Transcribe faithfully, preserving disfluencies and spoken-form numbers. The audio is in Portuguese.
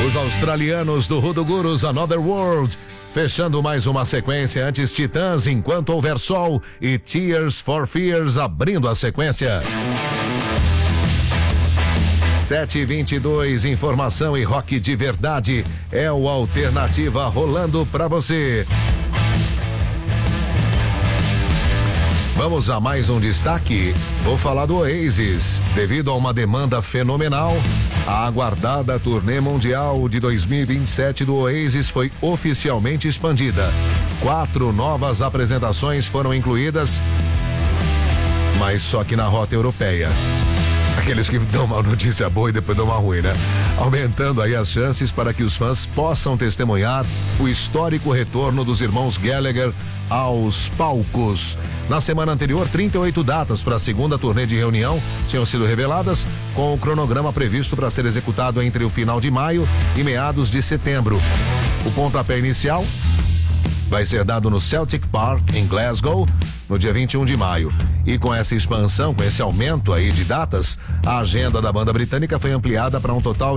Os australianos do Hoodoo Gurus Another World, fechando mais uma sequência antes Titãs Enquanto Houver Sol e Tears for Fears abrindo a sequência. sete e vinte e dois, informação e rock de verdade é o Alternativa rolando pra você. Vamos a mais um destaque. Vou falar do Oasis. Devido a uma demanda fenomenal, a aguardada turnê mundial de dois mil e vinte e sete do Oasis foi oficialmente expandida. Quatro novas apresentações foram incluídas, mas só que na rota europeia. Aqueles que dão uma notícia boa e depois dão uma ruim, né? Aumentando aí as chances para que os fãs possam testemunhar o histórico retorno dos irmãos Gallagher aos palcos. Na semana anterior, trinta e oito datas para a segunda turnê de reunião tinham sido reveladas, com o cronograma previsto para ser executado entre o final de maio e meados de setembro. O pontapé inicial vai ser dado no Celtic Park, em Glasgow, no dia vinte e um de maio. E com essa expansão, com esse aumento aí de datas, a agenda da banda britânica foi ampliada para um total